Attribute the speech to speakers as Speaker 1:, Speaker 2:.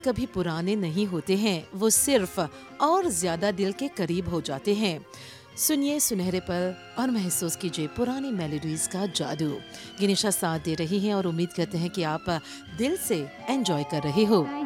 Speaker 1: कभी पुराने नहीं होते हैं, वो सिर्फ और ज्यादा दिल के करीब हो जाते हैं। सुनिए सुनहरे पल और महसूस कीजिए पुरानी मेलोडीज का जादू। गिनिशा साथ दे रही हैं और उम्मीद करते हैं कि आप दिल से एंजॉय कर रहे हो।